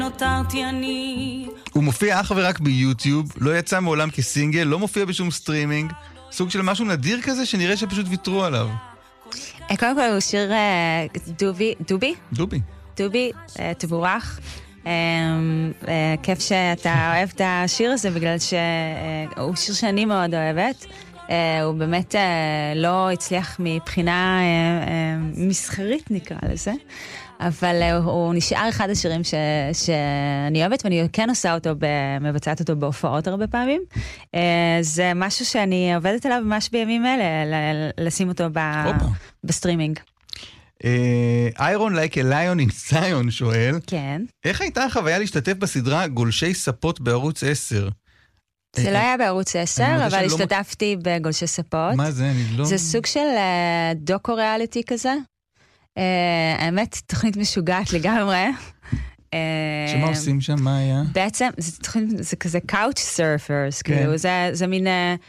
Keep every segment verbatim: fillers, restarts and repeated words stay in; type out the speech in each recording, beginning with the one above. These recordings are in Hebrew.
נותרתי אני. הוא מופיע אך ורק ביוטיוב, לא יצא מעולם כסינגל, לא מופיע בשום סטרימינג, סוג של משהו נדיר כזה שנראה שפשוט ויתרו עליו. קודם כל הוא שיר דובי, דובי? דובי. דובי, תבורך. כיף שאתה אוהב את השיר הזה, בגלל שהוא שיר שאני מאוד אוהבת. הוא באמת לא הצליח מבחינה מסחרית, נקרא לזה. אבל הוא נשאר אחד השירים ש, שאני אוהבת, ואני כן עושה אותו, מבצעת אותו בהופעות הרבה פעמים. זה משהו שאני עובדת עליו ממש בימים אלה, לשים אותו ב, בסטרימינג. איירון לייק אל ליון אין ציון שואל, כן. איך הייתה החוויה להשתתף בסדרה גולשי ספות בערוץ עשר? זה לא היה בערוץ עשר, אבל השתתפתי בגולשי ספות. מה זה? אני לא... זה סוג של דוקו ריאליטי כזה. האמת, תוכנית משוגעת לגמרי. שמה עושים שם? מה היה? בעצם, זה כזה קאוץ' סרפרס, כאילו, זה מין...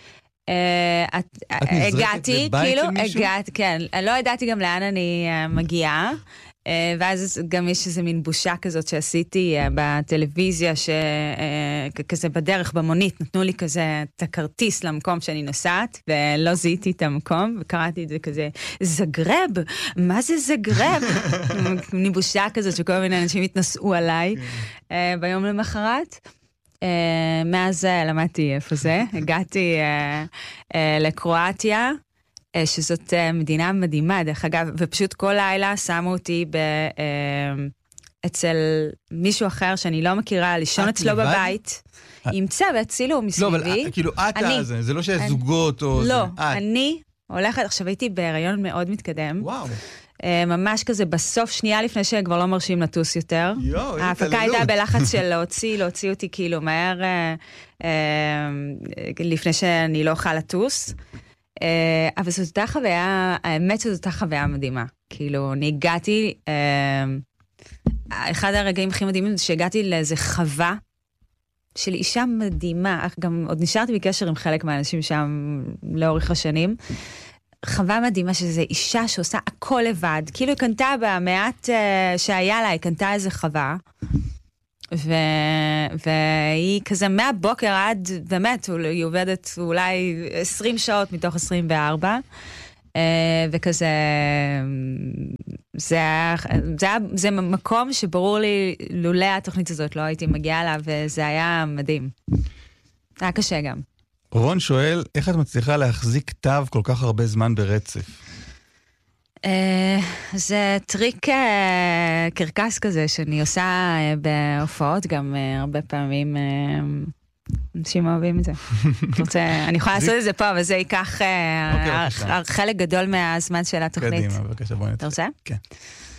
הגעתי, כאילו, הגעתי, כן, לא ידעתי גם לאן אני מגיעה, ואז גם יש איזה מין בושה כזאת שעשיתי בטלוויזיה, שכזה בדרך, במונית, נתנו לי כזה את הכרטיס למקום שאני נוסעת, ולא זיהיתי את המקום, וקראתי את זה כזה, זגרב, מה זה זגרב? מין בושה כזאת שכל מיני אנשים התנסעו עליי ביום למחרת. מאז למדתי איפה זה, הגעתי לקרואטיה, שזאת מדינה מדהימה, דרך אגב, ופשוט כל לילה שמו אותי אצל מישהו אחר שאני לא מכירה, לישון אצלו בבית, עם צוות, צילום מסביבי. לא, אבל כאילו את הזה, זה לא שיש זוגות או... לא, אני הולכת, עכשיו הייתי בהיריון מאוד מתקדם. וואו. ממש כזה בסוף, שנייה לפני שכבר לא מרשים לטוס יותר. ההפקה הייתה בלחץ של להוציא, להוציא אותי כאילו מהר, לפני שאני לא אוכל לטוס. אבל זאת אותה חוויה, האמת שזאת אותה חוויה מדהימה. כאילו, אני הגעתי, אחד הרגעים הכי מדהימים זה שהגעתי לאיזה חווה של אישה מדהימה, גם עוד נשארתי בקשר עם חלק מהאנשים שם לאורך השנים, חווה מדהימה שזה אישה שעושה הכל לבד, כאילו היא קנתה במעט uh, שהיה לה, היא קנתה איזה חווה, ו... והיא כזה מהבוקר עד, באמת, היא עובדת אולי עשרים שעות מתוך עשרים וארבע, uh, וכזה, זה, זה, זה מקום שברור לי, לולא התוכנית הזאת לא הייתי מגיעה אליו, וזה היה מדהים. היה קשה גם. רון שואל, איך את מצליחה להחזיק כתב כל כך הרבה זמן ברצף? זה טריק קרקס כזה, שאני עושה בהופעות גם הרבה פעמים, אנשים אוהבים את זה. אני יכולה לעשות את זה פה, אבל זה ייקח חלק גדול מהזמן של התוכנית. קדימה, בבקשה, בואי נתחיל. אתה רוצה? כן.